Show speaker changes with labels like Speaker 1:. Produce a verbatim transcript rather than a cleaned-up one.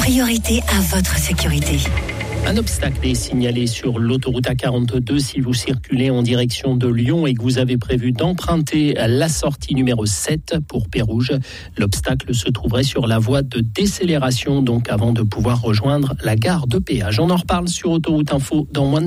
Speaker 1: priorité à votre sécurité.
Speaker 2: Un obstacle est signalé sur l'autoroute A quarante-deux si vous circulez en direction de Lyon et que vous avez prévu d'emprunter la sortie numéro sept pour Pérouge. L'obstacle se trouverait sur la voie de décélération, donc avant de pouvoir rejoindre la gare de péage. On en reparle sur Autoroute Info dans moins de